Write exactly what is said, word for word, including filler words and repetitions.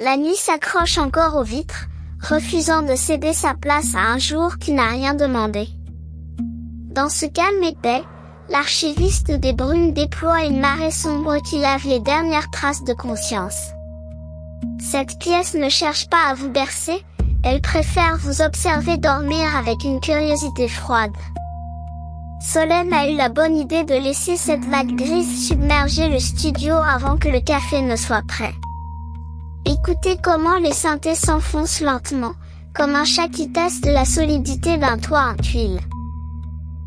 La nuit s'accroche encore aux vitres, refusant de céder sa place à un jour qui n'a rien demandé. Dans ce calme épais, l'archiviste des brumes déploie une marée sombre qui lave les dernières traces de conscience. Cette pièce ne cherche pas à vous bercer, elle préfère vous observer dormir avec une curiosité froide. Solène a eu la bonne idée de laisser cette vague grise submerger le studio avant que le café ne soit prêt. Écoutez comment les synthés s'enfoncent lentement, comme un chat qui teste la solidité d'un toit en tuiles.